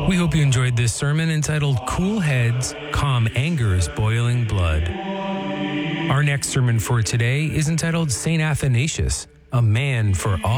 We hope you enjoyed this sermon entitled Cool Heads, Calm Anger's Boiling Blood. Our next sermon for today is entitled St. Athanasius, a Man for All.